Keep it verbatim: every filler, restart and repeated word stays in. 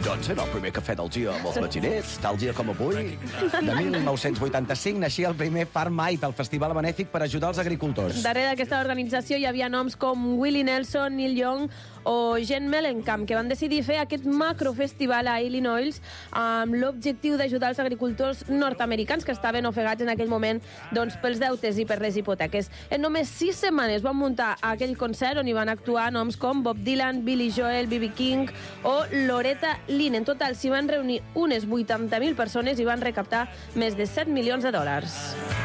Doncs era el primer cafè del dia amb els matxiners, tal dia com avui. De mil nou-cents vuitanta-cinc naixia el primer Farm Aid, el festival benèfic per ajudar els agricultors. Darrere d'aquesta organització hi havia noms com Willie Nelson, Neil Young o Jen Mellencamp, que van decidir fer aquest macrofestival a Illinois amb l'objectiu d'ajudar els agricultors nord-americans que estaven ofegats en aquell moment doncs, pels deutes i per les hipoteques. En només sis setmanes van muntar aquell concert on hi van actuar noms com Bob Dylan, Billy Joel, B B King o Loretta Lynn. En total s'hi van reunir unes vuitanta mil persones i van recaptar més de set milions de dòlars.